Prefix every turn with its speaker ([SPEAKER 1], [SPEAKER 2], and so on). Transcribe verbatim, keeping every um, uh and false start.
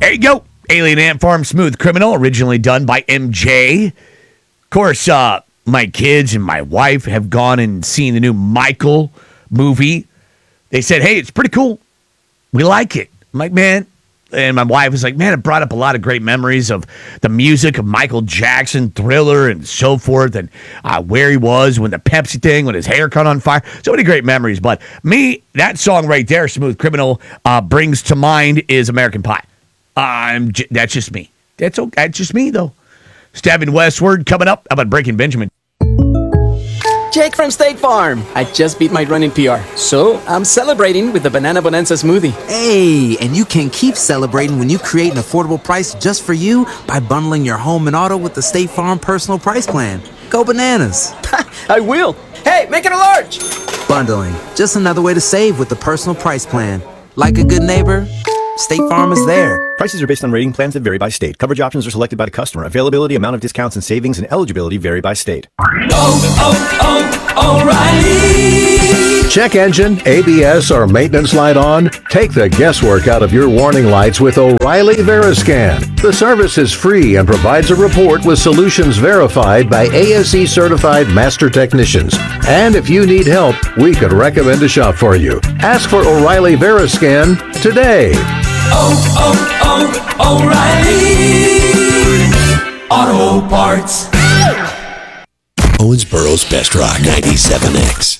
[SPEAKER 1] There you go. Alien Ant Farm Smooth Criminal, originally done by M J. Of course, uh, my kids and my wife have gone and seen the new Michael movie. They said, hey, it's pretty cool. We like it. I'm like, man. And my wife was like, man, it brought up a lot of great memories of the music of Michael Jackson, Thriller, and so forth, and uh, where he was when the Pepsi thing, when his hair caught on fire. So many great memories. But me, that song right there, Smooth Criminal, uh, brings to mind is American Pie. I'm j- that's just me. That's okay. That's just me, though. Stabbing Westward coming up. How about Breaking Benjamin?
[SPEAKER 2] Jake from State Farm. I just beat my running P R, so I'm celebrating with the Banana Bonanza smoothie.
[SPEAKER 3] Hey, and you can keep celebrating when you create an affordable price just for you by bundling your home and auto with the State Farm Personal Price Plan. Go bananas.
[SPEAKER 2] I will. Hey, make it a large.
[SPEAKER 3] Bundling, just another way to save with the Personal Price Plan. Like a good neighbor, State Farm is there.
[SPEAKER 4] Prices are based on rating plans that vary by state. Coverage options are selected by the customer. Availability, amount of discounts and savings, and eligibility vary by state.
[SPEAKER 5] Oh, oh, O'Reilly!
[SPEAKER 6] Check engine, A B S, or maintenance light on? Take the guesswork out of your warning lights with O'Reilly Veriscan. The service is free and provides a report with solutions verified by A S E certified master technicians. And if you need help, we could recommend a shop for you. Ask for O'Reilly Veriscan today.
[SPEAKER 5] Oh, oh, oh, O'Reilly Auto Parts.
[SPEAKER 7] Owensboro's Best Rock ninety-seven X.